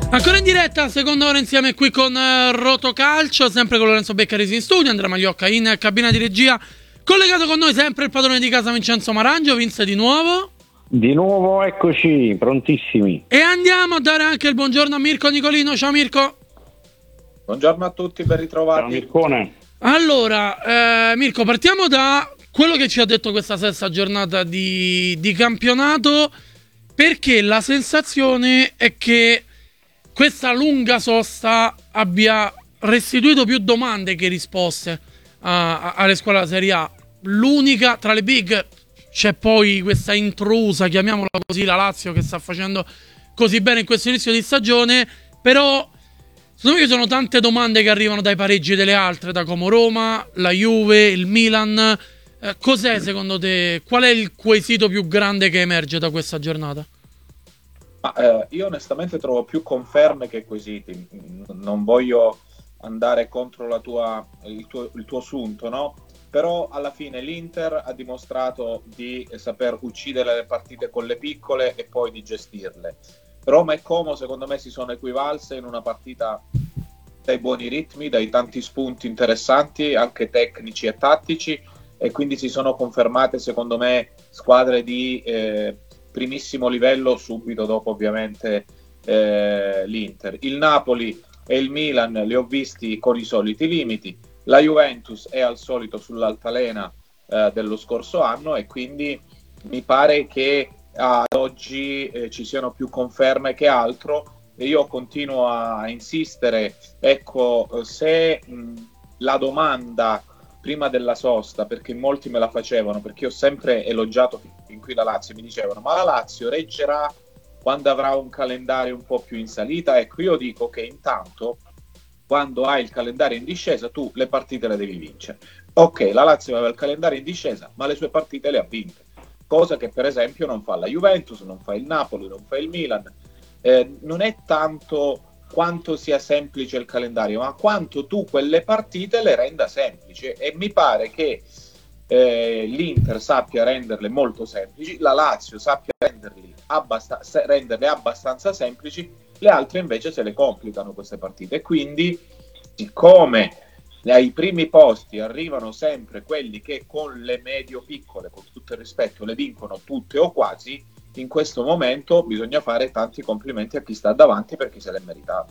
Ancora in diretta, seconda ora insieme qui con Rotocalcio, sempre con Lorenzo Beccarisi in studio, Andrea Magliocca in cabina di regia. Collegato con noi sempre il padrone di casa Vincenzo Marangio. Vince, di nuovo. Di nuovo, eccoci, prontissimi. E andiamo a dare anche il buongiorno a Mirko Nicolino. Ciao Mirko. Buongiorno a tutti, ben ritrovati. Ciao Mircone. Allora, Mirko, partiamo da quello che ci ha detto questa sesta giornata di campionato, perché la sensazione è che questa lunga sosta abbia restituito più domande che risposte alle squadre della Serie A. L'unica tra le big, c'è poi questa intrusa, chiamiamola così, la Lazio, che sta facendo così bene in questo inizio di stagione, però secondo me ci sono tante domande che arrivano dai pareggi delle altre, da Como Roma, la Juve, il Milan. Cos'è secondo te? Qual è il quesito più grande che emerge da questa giornata? Io onestamente trovo più conferme che quesiti. Non voglio andare contro il tuo assunto, no? Però alla fine l'Inter ha dimostrato di saper uccidere le partite con le piccole e poi di gestirle. Roma e Como secondo me si sono equivalse in una partita dai buoni ritmi, dai tanti spunti interessanti, anche tecnici e tattici, e quindi si sono confermate secondo me squadre di primissimo livello subito dopo ovviamente l'Inter. Il Napoli e il Milan li ho visti con i soliti limiti, la Juventus è al solito sull'altalena dello scorso anno, e quindi mi pare che ad oggi ci siano più conferme che altro, e io continuo a insistere. Ecco, se la domanda prima della sosta, perché molti me la facevano, perché io ho sempre elogiato fin qui la Lazio, mi dicevano ma la Lazio reggerà quando avrà un calendario un po' più in salita? Ecco, io dico che intanto quando hai il calendario in discesa tu le partite le devi vincere. Ok, la Lazio aveva il calendario in discesa, ma le sue partite le ha vinte, cosa che per esempio non fa la Juventus, non fa il Napoli, non fa il Milan. Non è tanto quanto sia semplice il calendario, ma quanto tu quelle partite le renda semplici, e mi pare che l'Inter sappia renderle molto semplici, la Lazio sappia renderle abbastanza semplici, le altre invece se le complicano queste partite. E quindi, siccome ai primi posti arrivano sempre quelli che con le medio piccole, con tutto il rispetto, le vincono tutte o quasi, in questo momento bisogna fare tanti complimenti a chi sta davanti, perché se l'è meritato.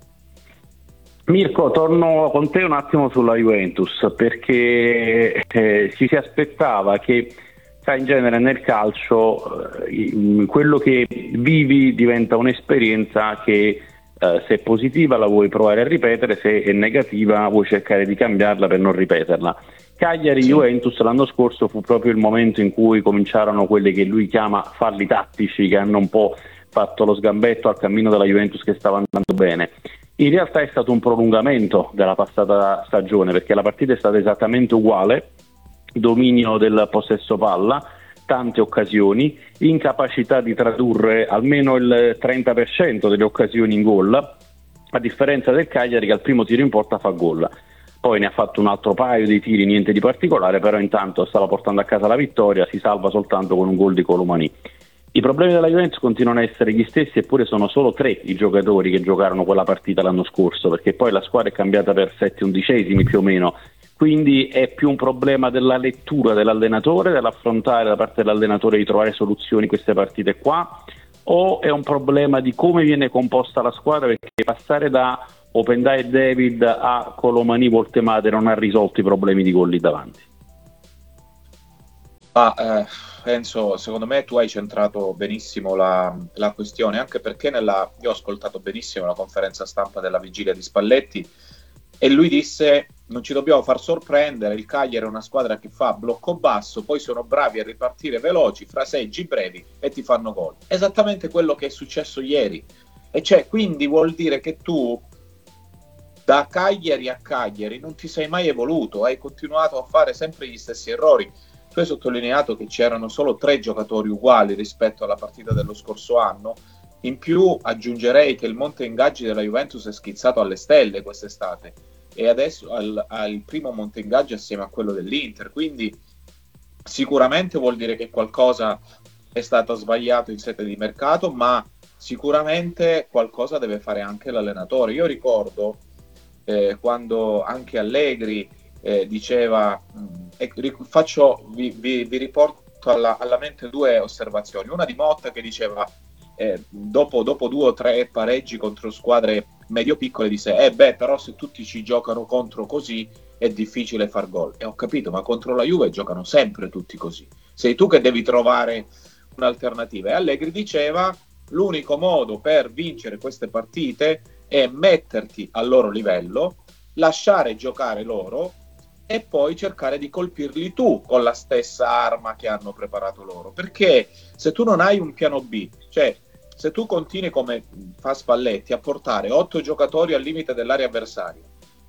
Mirko, torno con te un attimo sulla Juventus, perché ci si aspettava che, sai, in genere nel calcio quello che vivi diventa un'esperienza che se è positiva la vuoi provare a ripetere, se è negativa vuoi cercare di cambiarla per non ripeterla. Cagliari-Juventus l'anno scorso fu proprio il momento in cui cominciarono quelli che lui chiama falli tattici, che hanno un po' fatto lo sgambetto al cammino della Juventus che stava andando bene. In realtà è stato un prolungamento della passata stagione, perché la partita è stata esattamente uguale: dominio del possesso palla, tante occasioni, incapacità di tradurre almeno il 30% delle occasioni in gol, a differenza del Cagliari che al primo tiro in porta fa gol. Poi ne ha fatto un altro paio di tiri, niente di particolare, però intanto stava portando a casa la vittoria, si salva soltanto con un gol di Colomani. I problemi della Juventus continuano a essere gli stessi, eppure sono solo 3 i giocatori che giocarono quella partita l'anno scorso, perché poi la squadra è cambiata per 7/11 più o meno, quindi è più un problema della lettura dell'allenatore, dell'affrontare da parte dell'allenatore di trovare soluzioni a queste partite qua, o è un problema di come viene composta la squadra, perché passare da Opendai e David a Colomani Voltemade non ha risolto i problemi di gol lì davanti. Penso, secondo me tu hai centrato benissimo la questione, anche perché io ho ascoltato benissimo la conferenza stampa della vigilia di Spalletti, e lui disse: non ci dobbiamo far sorprendere, il Cagliari è una squadra che fa blocco basso, poi sono bravi a ripartire veloci, fraseggi brevi e ti fanno gol. Esattamente quello che è successo ieri, e cioè, quindi vuol dire che tu da Cagliari a Cagliari non ti sei mai evoluto, hai continuato a fare sempre gli stessi errori. Tu hai sottolineato che c'erano solo 3 giocatori uguali rispetto alla partita dello scorso anno. In più aggiungerei che il monte ingaggi della Juventus è schizzato alle stelle quest'estate, e adesso al primo monte ingaggi assieme a quello dell'Inter, quindi sicuramente vuol dire che qualcosa è stato sbagliato in sede di mercato, ma sicuramente qualcosa deve fare anche l'allenatore. Io ricordo quando anche Allegri diceva, vi riporto alla mente due osservazioni, una di Motta che diceva dopo 2 o 3 pareggi contro squadre medio-piccole disse però se tutti ci giocano contro così è difficile far gol. E ho capito, ma contro la Juve giocano sempre tutti così, sei tu che devi trovare un'alternativa. E Allegri diceva l'unico modo per vincere queste partite è metterti al loro livello, lasciare giocare loro e poi cercare di colpirli tu con la stessa arma che hanno preparato loro, perché se tu non hai un piano B, cioè se tu continui come fa Spalletti a portare 8 giocatori al limite dell'area avversaria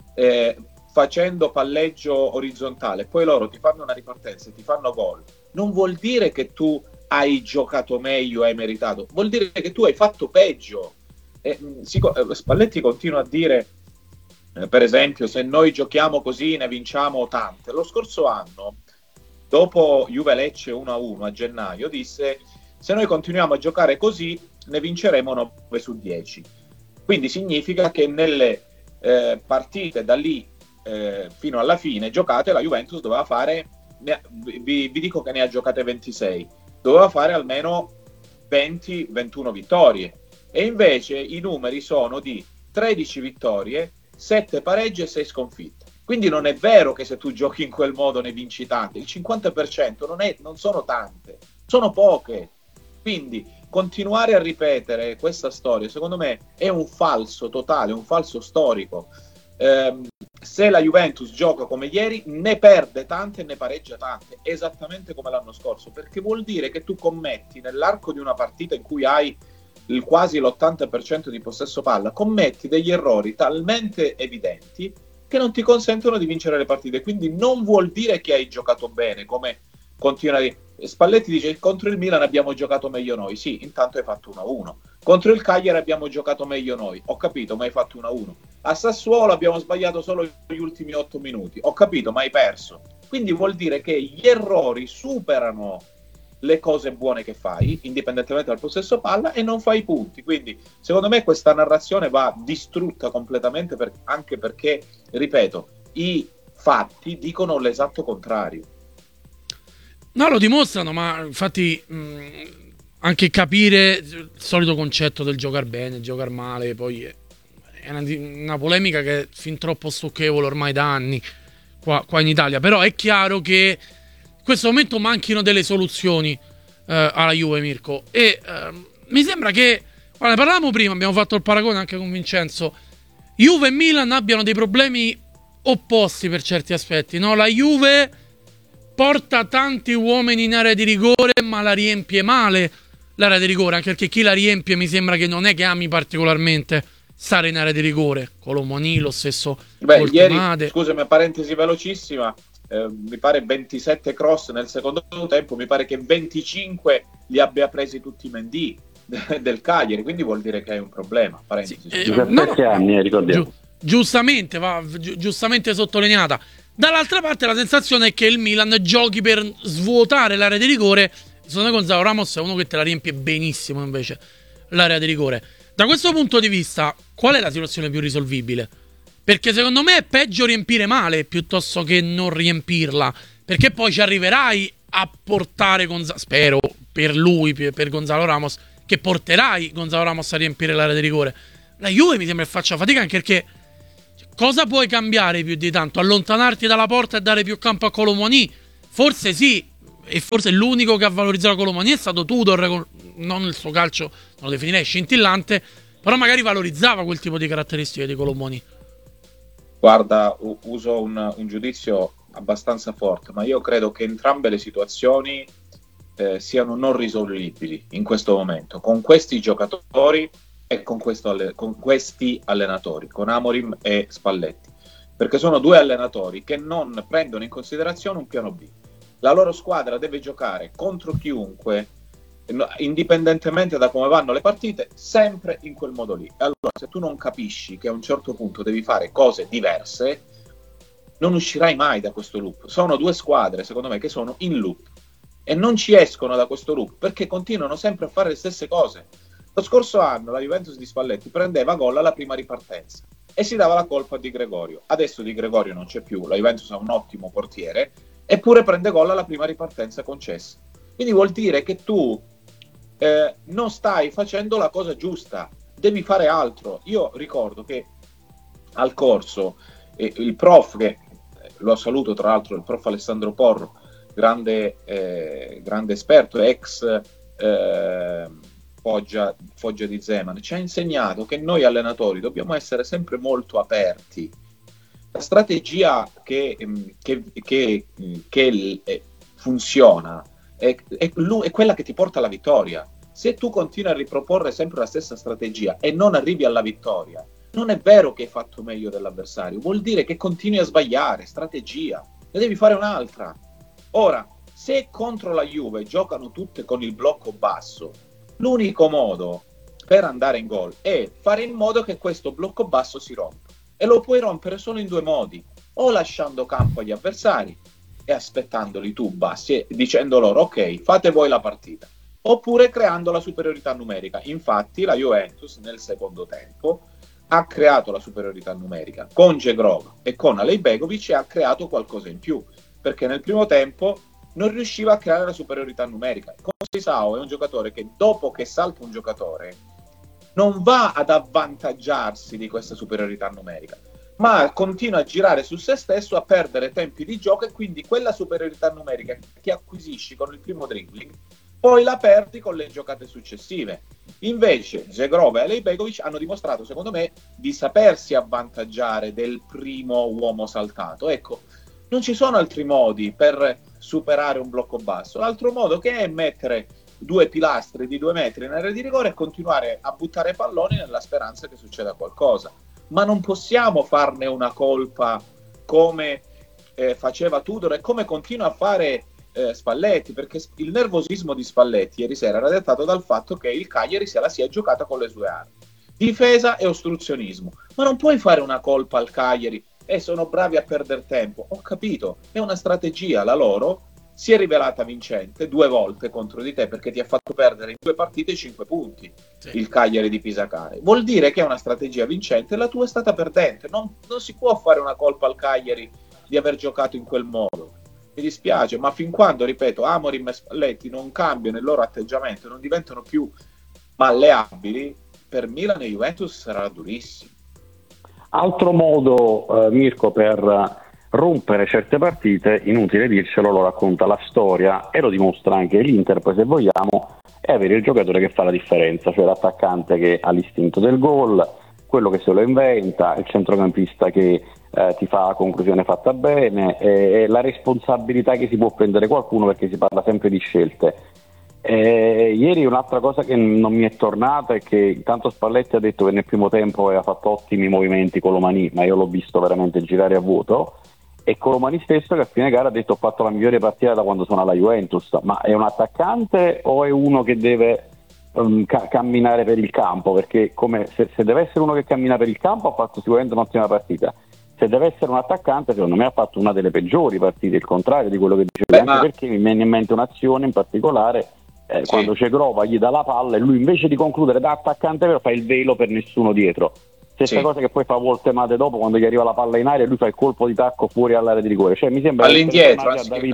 facendo palleggio orizzontale, poi loro ti fanno una ripartenza e ti fanno gol, non vuol dire che tu hai giocato meglio e hai meritato, vuol dire che tu hai fatto peggio. Spalletti continua a dire per esempio, se noi giochiamo così ne vinciamo tante. Lo scorso anno, dopo Juve-Lecce 1-1 a gennaio, disse se noi continuiamo a giocare così ne vinceremo 9 su 10. Quindi significa che nelle partite da lì fino alla fine giocate, la Juventus doveva fare, vi dico che ne ha giocate 26, doveva fare almeno 20-21 vittorie. E invece i numeri sono di 13 vittorie, 7 pareggi e 6 sconfitte. Quindi non è vero che se tu giochi in quel modo ne vinci tante. Il 50% non sono tante, sono poche. Quindi continuare a ripetere questa storia, secondo me, è un falso totale, un falso storico. Se la Juventus gioca come ieri, ne perde tante e ne pareggia tante, esattamente come l'anno scorso, perché vuol dire che tu commetti nell'arco di una partita in cui hai quasi l'80% di possesso palla, commetti degli errori talmente evidenti che non ti consentono di vincere le partite. Quindi non vuol dire che hai giocato bene, come continua a dire. Spalletti dice contro il Milan abbiamo giocato meglio noi. Sì, intanto hai fatto 1-1. Contro il Cagliari abbiamo giocato meglio noi. Ho capito, ma hai fatto 1-1. A Sassuolo abbiamo sbagliato solo gli ultimi 8 minuti. Ho capito, ma hai perso. Quindi vuol dire che gli errori superano le cose buone che fai, indipendentemente dal possesso palla, e non fai punti. Quindi secondo me questa narrazione va distrutta completamente, anche perché, ripeto, i fatti dicono l'esatto contrario. No, lo dimostrano, ma infatti anche capire il solito concetto del giocare bene, giocare male, poi è una polemica che è fin troppo stucchevole ormai da anni qua in Italia. Però è chiaro che in questo momento manchino delle soluzioni alla Juve, Mirko, e mi sembra che, guarda, ne parlavamo prima, abbiamo fatto il paragone anche con Vincenzo, Juve e Milan abbiano dei problemi opposti per certi aspetti, no? La Juve porta tanti uomini in area di rigore, ma la riempie male l'area di rigore, anche perché chi la riempie mi sembra che non è che ami particolarmente stare in area di rigore. Colomoni, lo stesso ieri, scusami, parentesi velocissima, mi pare 27 cross nel secondo tempo, mi pare che 25 li abbia presi tutti i Mendy del Cagliari, quindi vuol dire che hai un problema. Parentesi, 17 anni, ricordiamo. Giustamente sottolineata. Dall'altra parte la sensazione è che il Milan giochi per svuotare l'area di rigore. Secondo me Gonzalo Ramos è uno che te la riempie benissimo invece l'area di rigore. Da questo punto di vista, qual è la situazione più risolvibile? Perché secondo me è peggio riempire male piuttosto che non riempirla, perché poi ci arriverai a portare spero per lui, per Gonzalo Ramos, che porterai Gonzalo Ramos a riempire l'area di rigore. La Juve mi sembra che faccia fatica, anche perché cosa puoi cambiare più di tanto? Allontanarti dalla porta e dare più campo a Colomoni? Forse sì, e forse l'unico che ha valorizzato Colomoni è stato Tudor, non il suo calcio, non lo definirei scintillante, però magari valorizzava quel tipo di caratteristiche di Colomoni. Guarda, uso un giudizio abbastanza forte, ma io credo che entrambe le situazioni siano non risolvibili in questo momento, con questi giocatori e con questi allenatori, con Amorim e Spalletti, perché sono due allenatori che non prendono in considerazione un piano B. La loro squadra deve giocare contro chiunque, indipendentemente da come vanno le partite, sempre in quel modo lì. Allora, se tu non capisci che a un certo punto devi fare cose diverse, non uscirai mai da questo loop. Sono due squadre, secondo me, che sono in loop e non ci escono da questo loop perché continuano sempre a fare le stesse cose. Lo scorso anno la Juventus di Spalletti prendeva gol alla prima ripartenza e si dava la colpa a Di Gregorio. Adesso Di Gregorio non c'è più, la Juventus ha un ottimo portiere, eppure prende gol alla prima ripartenza concessa. Quindi vuol dire che tu non stai facendo la cosa giusta, devi fare altro. Io ricordo che al corso il prof, che lo saluto tra l'altro, il prof Alessandro Porro, grande esperto, ex Foggia di Zeman, ci ha insegnato che noi allenatori dobbiamo essere sempre molto aperti. La strategia che funziona è quella che ti porta alla vittoria. Se tu continui a riproporre sempre la stessa strategia e non arrivi alla vittoria, non è vero che hai fatto meglio dell'avversario, vuol dire che continui a sbagliare strategia, ne devi fare un'altra. Ora, se contro la Juve giocano tutte con il blocco basso, l'unico modo per andare in gol è fare in modo che questo blocco basso si rompa. E lo puoi rompere solo in due modi: o lasciando campo agli avversari e aspettandoli tu bassi, dicendo loro ok, fate voi la partita, oppure creando la superiorità numerica. Infatti la Juventus nel secondo tempo ha creato la superiorità numerica con Džegrova e con Alejbegovic, e ha creato qualcosa in più, perché nel primo tempo non riusciva a creare la superiorità numerica. Conceição è un giocatore che dopo che salta un giocatore non va ad avvantaggiarsi di questa superiorità numerica, ma continua a girare su se stesso, a perdere tempi di gioco, e quindi quella superiorità numerica che acquisisci con il primo dribbling poi la perdi con le giocate successive. Invece Džegrova e Alejbegovic hanno dimostrato, secondo me, di sapersi avvantaggiare del primo uomo saltato. Ecco, non ci sono altri modi per superare un blocco basso. L'altro modo che è mettere due pilastri di 2 metri in area di rigore e continuare a buttare palloni nella speranza che succeda qualcosa. Ma non possiamo farne una colpa come faceva Tudor e come continua a fare Spalletti, perché il nervosismo di Spalletti ieri sera era dettato dal fatto che il Cagliari se la sia giocata con le sue armi, difesa e ostruzionismo. Ma non puoi fare una colpa al Cagliari sono bravi a perdere tempo. Ho capito, è una strategia, la loro si è rivelata vincente 2 volte contro di te, perché ti ha fatto perdere in 2 partite 5 punti, sì. Il Cagliari di Pisacane vuol dire che è una strategia vincente, la tua è stata perdente. Non si può fare una colpa al Cagliari di aver giocato in quel modo. Mi dispiace, ma fin quando, ripeto, Amorim e Spalletti non cambiano il loro atteggiamento, non diventano più malleabili, per Milan e Juventus sarà durissimo. Altro modo, Mirko, per rompere certe partite, inutile dircelo, lo racconta la storia e lo dimostra anche l'Inter, poi se vogliamo, è avere il giocatore che fa la differenza, cioè l'attaccante che ha l'istinto del gol, quello che se lo inventa, il centrocampista che ti fa la conclusione fatta bene, e la responsabilità che si può prendere qualcuno, perché si parla sempre di scelte. Ieri un'altra cosa che non mi è tornata è che intanto Spalletti ha detto che nel primo tempo aveva fatto ottimi movimenti Colomani, ma io l'ho visto veramente girare a vuoto, e Colomani stesso che a fine gara ha detto ho fatto la migliore partita da quando sono alla Juventus. Ma è un attaccante o è uno che deve camminare per il campo? Perché se deve essere uno che cammina per il campo ha fatto sicuramente un'ottima partita, se deve essere un attaccante secondo me ha fatto una delle peggiori partite, il contrario di quello che dicevi, anche perché mi viene in mente un'azione in particolare quando Džegrova gli dà la palla e lui invece di concludere da attaccante vero fa il velo per nessuno dietro. Stessa cosa che poi fa Voltemade dopo, quando gli arriva la palla in aria lui fa il colpo di tacco fuori all'area di rigore, cioè mi sembra all'indietro,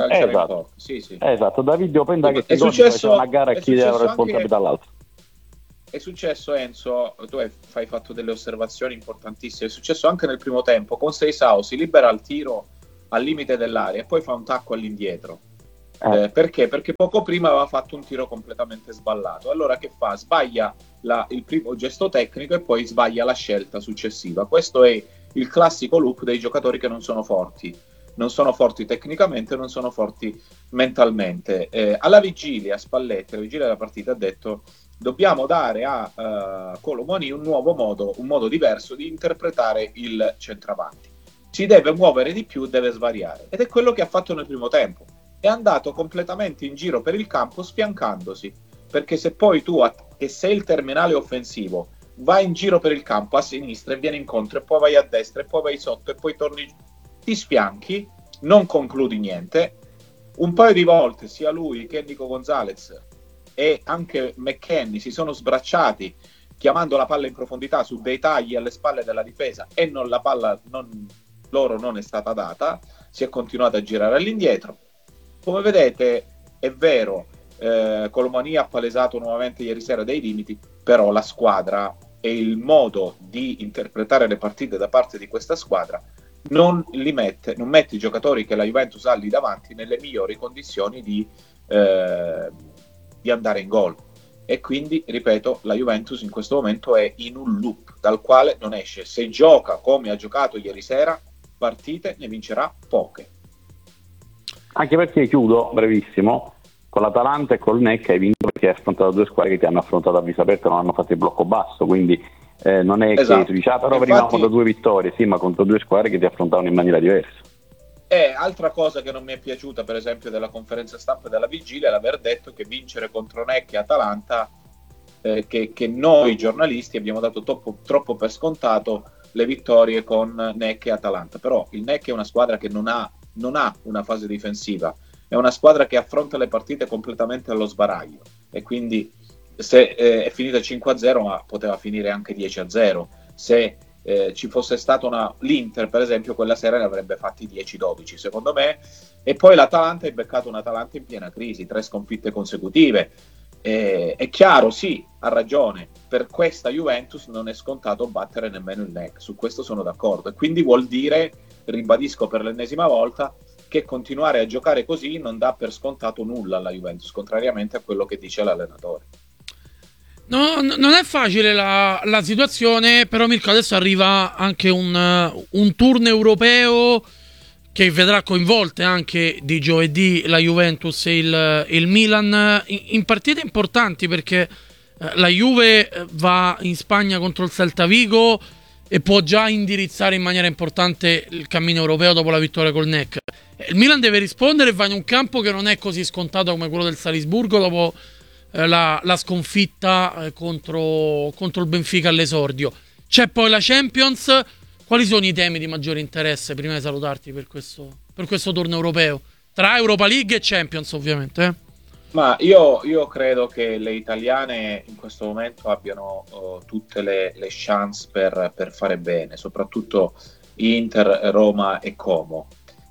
esatto, Davide Openda che si faceva una gara a chi deve la responsabilità all'altro. È successo, Enzo, tu hai fatto delle osservazioni importantissime, è successo anche nel primo tempo, Conceição si libera al tiro al limite dell'area e poi fa un tacco all'indietro. Perché? Perché poco prima aveva fatto un tiro completamente sballato. Allora che fa? Sbaglia il primo gesto tecnico e poi sbaglia la scelta successiva. Questo è il classico loop dei giocatori che non sono forti tecnicamente, non sono forti mentalmente. Alla vigilia Spalletti, alla vigilia della partita, ha detto dobbiamo dare a Colomani un modo diverso di interpretare il centravanti. Si deve muovere di più, deve svariare, ed è quello che ha fatto nel primo tempo. È andato completamente in giro per il campo sfiancandosi, perché se poi tu, che sei il terminale offensivo, vai in giro per il campo a sinistra e vieni incontro e poi vai a destra e poi vai sotto e poi torni, ti sfianchi, non concludi niente. Un paio di volte sia lui che Nico Gonzalez e anche McKennie si sono sbracciati chiamando la palla in profondità su dei tagli alle spalle della difesa e la palla loro non è stata data, si è continuato a girare all'indietro. Come vedete è vero, Colomani ha palesato nuovamente ieri sera dei limiti, però la squadra e il modo di interpretare le partite da parte di questa squadra non mette i giocatori che la Juventus ha lì davanti nelle migliori condizioni di andare in gol. E quindi, ripeto, la Juventus in questo momento è in un loop dal quale non esce. Se gioca come ha giocato ieri sera, partite ne vincerà poche. Anche perché, chiudo brevissimo, con l'Atalanta e col NEC hai vinto perché hai affrontato due squadre che ti hanno affrontato a viso aperto e non hanno fatto il blocco basso, quindi non è esatto. Che tu dici, però venivamo da 2 vittorie, sì, ma contro 2 squadre che ti affrontavano in maniera diversa. Altra cosa che non mi è piaciuta, per esempio, della conferenza stampa della vigilia è l'aver detto che vincere contro NEC e Atalanta, che noi giornalisti abbiamo dato troppo per scontato le vittorie con NEC e Atalanta. Però il NEC è una squadra che non ha una fase difensiva, è una squadra che affronta le partite completamente allo sbaraglio, e quindi se è finita 5-0, ma poteva finire anche 10-0. Se ci fosse stata l'Inter, per esempio, quella sera ne avrebbe fatti 10-12 secondo me. E poi l'Atalanta, è beccato un'Atalanta in piena crisi, 3 sconfitte consecutive. È chiaro, sì, ha ragione, per questa Juventus non è scontato battere nemmeno il NEC, su questo sono d'accordo, e quindi vuol dire, ribadisco per l'ennesima volta, che continuare a giocare così non dà per scontato nulla alla Juventus, contrariamente a quello che dice l'allenatore. No, non è facile la situazione, però Mirko, adesso arriva anche un turno europeo che vedrà coinvolte anche di giovedì la Juventus e il Milan in partite importanti, perché la Juve va in Spagna contro il Celta Vigo e può già indirizzare in maniera importante il cammino europeo dopo la vittoria col NEC. Il Milan deve rispondere e va in un campo che non è così scontato come quello del Salisburgo dopo la sconfitta contro il Benfica all'esordio. C'è poi la Champions. Quali sono i temi di maggiore interesse, prima di salutarti, per questo turno europeo? Tra Europa League e Champions, ovviamente. Ma io credo che le italiane in questo momento abbiano tutte le chance per fare bene, soprattutto Inter, Roma e Como.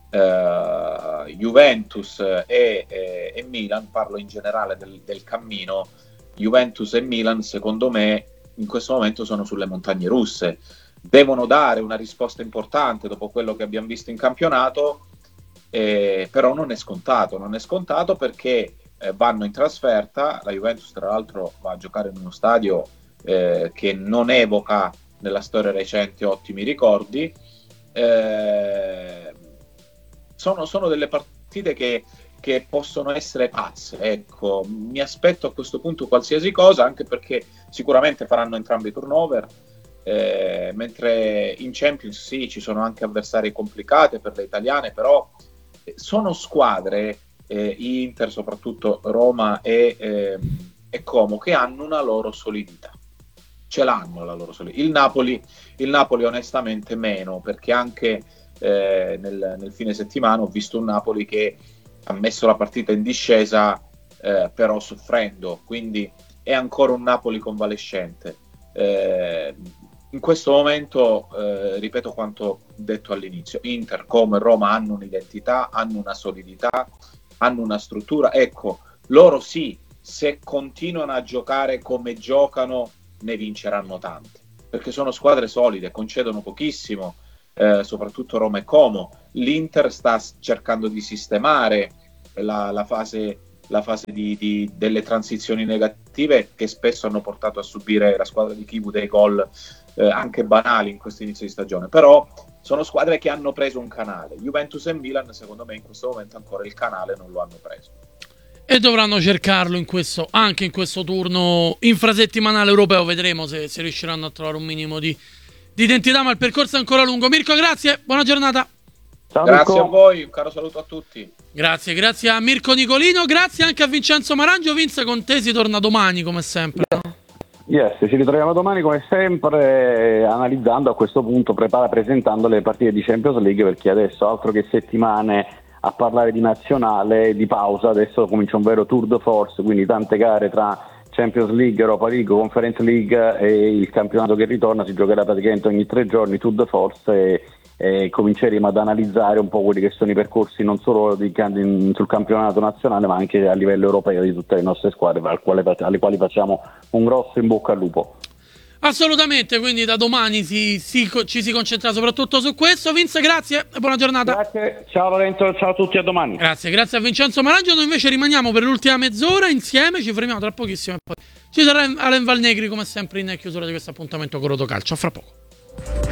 Juventus e Milan, parlo in generale del cammino, Juventus e Milan secondo me in questo momento sono sulle montagne russe, devono dare una risposta importante dopo quello che abbiamo visto in campionato, però non è scontato perché vanno in trasferta, la Juventus tra l'altro va a giocare in uno stadio che non evoca nella storia recente ottimi ricordi. Sono delle partite che possono essere pazze, ecco. Mi aspetto a questo punto qualsiasi cosa, anche perché sicuramente faranno entrambi turnover, mentre in Champions sì, ci sono anche avversari complicati per le italiane, però sono squadre, Inter soprattutto, Roma e Como, che hanno una loro solidità, ce l'hanno la loro solidità. Il Napoli onestamente meno, perché anche nel fine settimana ho visto un Napoli che ha messo la partita in discesa, però soffrendo, quindi è ancora un Napoli convalescente. In questo momento ripeto quanto detto all'inizio: Inter, Como e Roma hanno un'identità, hanno una solidità, hanno una struttura, ecco, loro sì, se continuano a giocare come giocano ne vinceranno tante, perché sono squadre solide, concedono pochissimo, soprattutto Roma e Como. L'Inter sta cercando di sistemare la fase delle transizioni negative che spesso hanno portato a subire la squadra di Kivu dei gol anche banali in questo inizio di stagione, però sono squadre che hanno preso un canale. Juventus e Milan secondo me in questo momento ancora il canale non lo hanno preso e dovranno cercarlo anche in questo turno infrasettimanale europeo. Vedremo se riusciranno a trovare un minimo di identità, ma il percorso è ancora lungo. Mirko, grazie, buona giornata. Ciao, grazie Mirko. A voi, un caro saluto a tutti. Grazie a Mirko Nicolino, grazie anche a Vincenzo Marangio. Vince, con te si torna domani come sempre. Yes, ci ritroviamo domani come sempre, analizzando a questo punto, presentando le partite di Champions League, perché adesso altro che settimane a parlare di nazionale, di pausa. Adesso comincia un vero tour de force, quindi tante gare tra Champions League, Europa League, Conference League e il campionato che ritorna. Si giocherà praticamente ogni 3 giorni, tour de force, e cominceremo ad analizzare un po' quelli che sono i percorsi non solo sul campionato nazionale, ma anche a livello europeo di tutte le nostre squadre, alle quali facciamo un grosso in bocca al lupo. Assolutamente, quindi da domani ci si concentra soprattutto su questo. Vince, grazie e buona giornata. Grazie, ciao Lorenzo, ciao a tutti, a domani. Grazie a Vincenzo Marangio. Noi invece rimaniamo per l'ultima mezz'ora insieme, ci fermiamo tra pochissimo e poi ci sarà Alain Valnegri come sempre in chiusura di questo appuntamento con Rotocalcio. A fra poco.